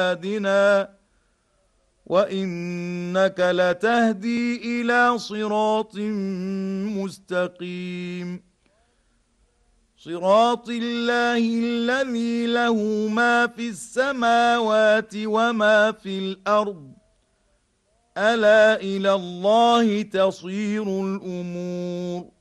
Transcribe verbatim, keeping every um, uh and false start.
عبادنا وإنك لتهدي إلى صراط مستقيم صراط الله الذي له ما في السماوات وما في الأرض ألا إلى الله تصير الأمور